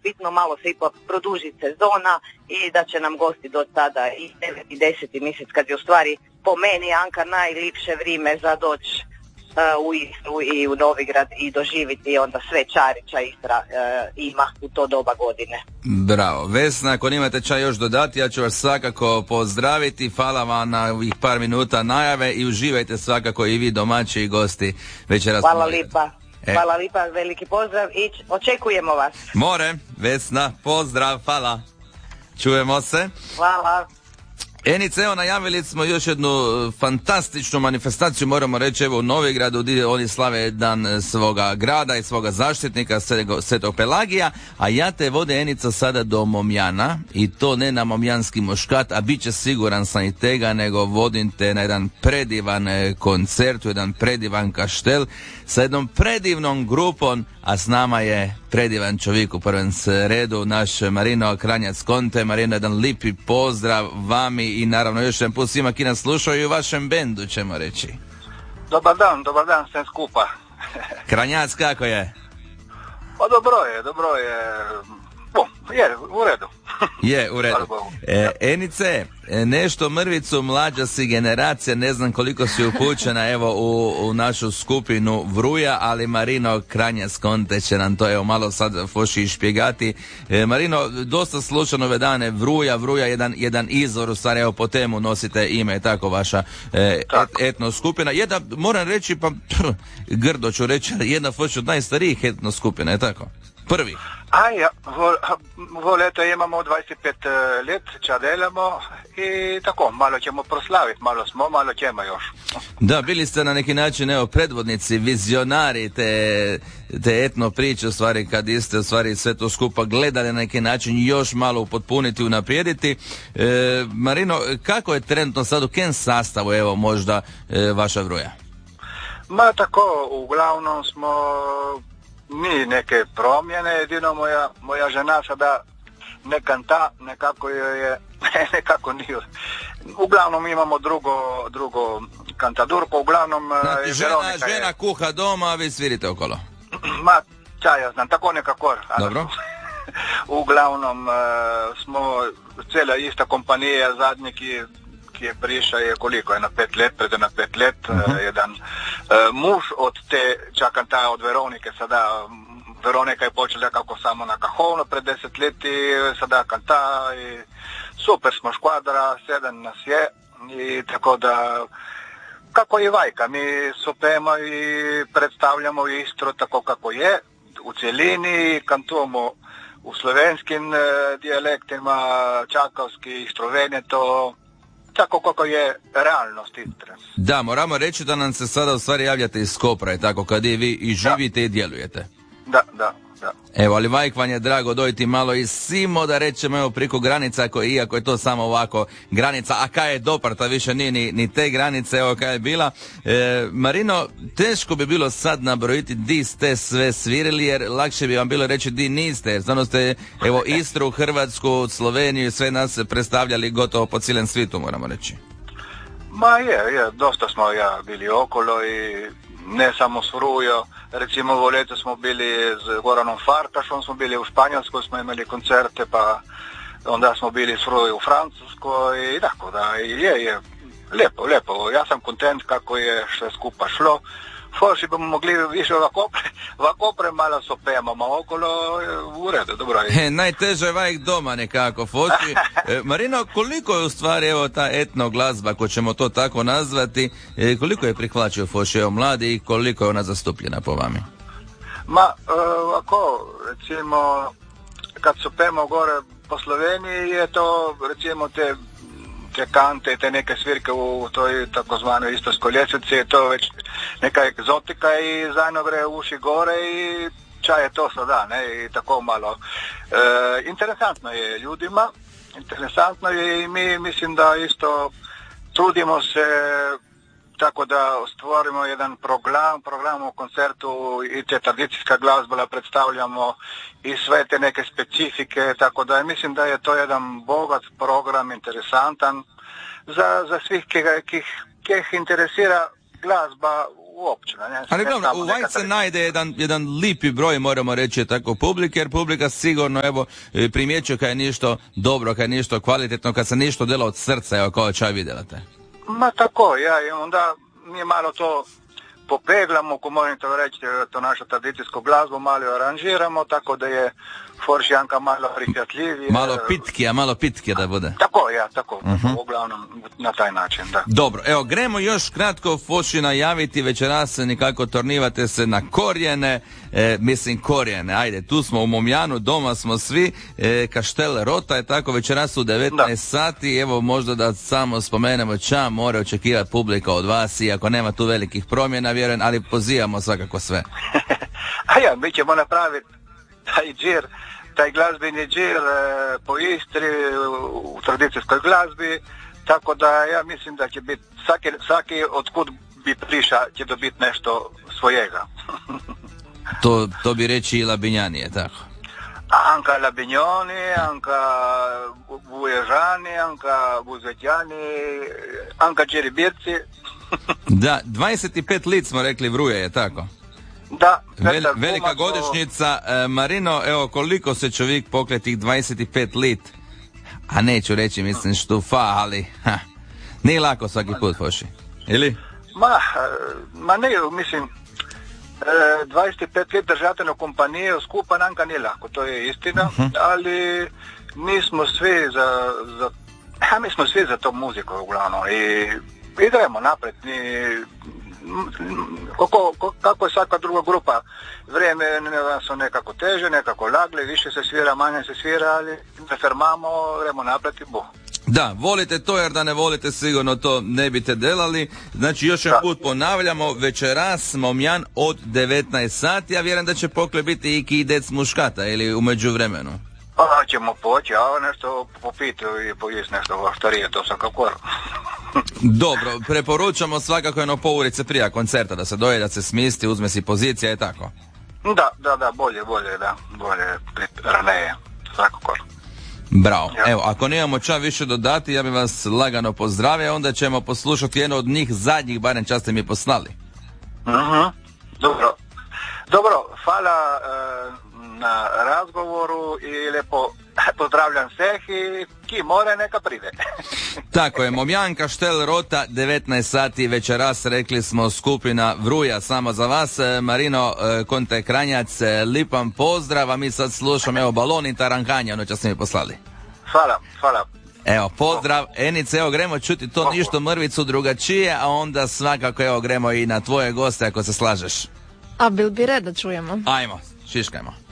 bitno malo se ipak produži sezona i da će nam gosti do tada i 9. i 10. mjesec, kad je u stvari po meni, Anka, najljepše vrijeme za doći u Istru i u Novigrad i doživjeti onda sve čarića Istra ima u to doba godine. Bravo. Vesna, ako nimate čaj još dodati, ja ću vas svakako pozdraviti. Hvala vam na ovih par minuta najave i uživajte svakako i vi domaći i gosti večeras. Hvala lipa. Hvala lipa, veliki pozdrav i očekujemo vas. More, Vesna, pozdrav, hvala. Čujemo se. Hvala. Enice, evo najavili smo još jednu fantastičnu manifestaciju, moramo reći, evo u Novigradu gdje oni slave dan svoga grada i svoga zaštitnika Svetog Pelagija, a ja te vode, Enica, sada do Momjana, i to ne na momjanski moškat, a bit će siguran sam i tega, nego vodim te na jedan predivan koncert, u jedan predivan kaštel sa jednom predivnom grupom, a s nama je predivan čovjek u prvom redu, naš Marino Kranjac-Konte. Marino, jedan lipi pozdrav vami i naravno još jedan put svima ki nas slušaju i u vašem bendu, ćemo reći. Dobar dan sve skupa. Kranjac, kako je? Pa dobro je. Je, u redu. Je, u redu. Enice, nešto mrvicu mlađa si generacija, ne znam koliko si upućena evo u našu skupinu Vruja, ali Marino Kranjac-Konte će nam to evo malo sad foši špjegati. Marino, dosta slušano ove dane Vruja, jedan izvor, u stvari evo po temu nosite ime, tako vaša etno skupina. Jedna, moram reći, pa grdo ću reći, jedna foši od najstarijih etno skupina, je tako? Prvi. Ja, leta imamo 25 let, ča delamo i tako, malo ćemo proslaviti, malo smo, malo ćemo još. Da, bili ste na neki način, evo, predvodnici, vizionari te etno priče, u stvari, kad ste, u stvari, sve to skupa gledali na neki način još malo upotpuniti, unaprijediti. Marino, kako je trenutno sad, u kem sastavu, evo, možda, vaša Vruja? Ma tako, uglavnom smo ni neke promjene, jedino moja žena sada ne kanta, nekako joj je, nekako nije. Uglavnom imamo drugo kantadurko, uglavnom znači, žena kuha doma, a vi svirite okolo. Ma, ja znam, tako nekako. Dobro. Uglavnom smo cijela ista kompanija, zadnji ki je prišao je koliko je na 5 let, pred na 5 let, jedan muž od te čakanta od Veronike, sada Veronika je počela kako samo na kahovno pred 10 leti, sada kanta i super smo škvadra, 7 nas je i tako da kako je vajka, mi sopemo i predstavljamo Istru tako kako je, u cijelini, kantujemo u slovenskim dijalektima, čakavski, Istrovene, to tako kako je realnost Istre. Da, moramo reći da nam se sada u stvari javljate iz Kopra, tako kad i vi i živite i djelujete. Da. Evo, ali vajk vam je drago dojti malo i simo da rećemo evo preko granica, iako je to samo ovako granica, a kaj je doparta, više nije ni te granice, evo kaj je bila. Marino, teško bi bilo sad nabrojiti di ste sve svirili, jer lakše bi vam bilo reći di niste, jer stvarno ste evo Istru, Hrvatsku, Sloveniju, sve nas predstavljali gotovo po cijelom svijetu, moramo reći. Ma je, dosta smo bili okolo i ne samo s Vrujo, recimo u ljetu smo bili s Goranom Farkašom, smo bili u Španjolskoj, smo imali koncerte, pa onda smo bili s Vrujo u Francuskoj i tako da, je, lijepo, ja sam kontent kako je sve skupa šlo. Forši bomo mogli više ovako malo sopemo okolo, u redu, dobro je. Najteže je vajk doma nekako, Forši. Marino, koliko je u stvari evo ta etno glazba, ako ćemo to tako nazvati, koliko je prihvaćao Forši evo mladi i koliko je ona zastupljena po vami? Ma, ovako, recimo, kad sopemo gore po Sloveniji je to, recimo, te kante, te neke svirke u toj takozvanoj istarskoj ljestvici, je to već neka egzotika i zajedno gre uši gore i čaj je to sada, ne, i tako malo. Interesantno je ljudima, interesantno je i mi mislim da isto trudimo se tako da stvorimo jedan program u koncertu i te tradicijska glazba predstavljamo i sve te neke specifike, tako da mislim da je to jedan bogat program, interesantan za svih kih interesira glazba uopće. Ali glavno, u White se najde jedan lipi broj, moramo reći, tako publike, jer publika sigurno, evo, primjećuje kad je ništo dobro, kad je ništo kvalitetno, kad se ništo dela od srca, evo, kao čaj vidjela te. Ma tako, i onda mi malo to popeglamo, ko moram to reći, to našu tradicijsku glazbu malo aranžiramo, tako da je Foršijanka malo prihvatljivije. Malo pitkija da bude. Tako, uglavnom na taj način, da. Dobro, evo, gremo još kratko Foši najaviti, večeras nikako tornivate se na korijene, korijene, ajde, tu smo u Momjanu, doma smo svi, Kaštel Rota je tako, večeras u 19 sati, evo možda da samo spomenemo ča mora očekivati publika od vas, iako nema tu velikih promjena, vjerujem, ali pozivamo svakako sve. Mi ćemo napraviti taj glazbeni džir po Istri u tradicijskoj glazbi, tako da ja mislim da će biti svaki otkud bi priša će dobiti nešto svojega. To bi reći i Labinjani, je tako? Anka Labinjoni, Anka Buježani, Anka Buzvetjani, Anka Džeribirci. Da, 25 lit smo rekli Vruje, je tako? Da, velika godišnjica. Marino, evo koliko se čovjek pokle tih 25 lit, a neću reći mislim štufa, ali nije lako svaki put, Foši, ili? Ma ne, mislim 25 lit držati na kompaniju skupa nanka nije lako, to je istina, ali mi smo svi za to muziku uglavnom i idemo napred. Kako je svaka druga grupa, vrijeme su nekako teže, nekako lagli, više se svira, manje se svira, ali ne fermamo, idemo napred i buh. Da, volite to, jer da ne volite sigurno to ne biste delali. Znači još jedan put ponavljamo, večeras Momjan od 19 sati, ja vjerujem da će pokle biti i kidec muškata ili u međuvremenu. Ćemo poći, a nešto popiti i pojesti nešto štarije, to sam kako. Dobro, preporučamo svakako jedno po ulice prije koncerta, da se doje, da se smisti, uzme si pozicija, je tako? Da, bolje, raneje, svakako. Bravo, evo, ako nemamo ča više dodati, ja bih vas lagano pozdravio, onda ćemo poslušati jedno od njih zadnjih, barem čas ste mi poslali. Dobro, hvala na razgovoru i lepo pozdravljam sveh i ki more neka pride. Tako je, Momjan, Kaštel Rota, 19 sati večeras, rekli smo skupina Vruja, samo za vas. Marino Konte Kranjac, lipan pozdrav, a mi sad slušamo, evo, Balon i Tarankanja, ono će ste mi poslali. Hvala. Evo, pozdrav, Enice, evo, gremo čuti to ništo mrvicu drugačije, a onda svakako, evo, gremo i na tvoje goste, ako se slažeš. A bil bi red da čujemo. Ajmo, šiškajmo.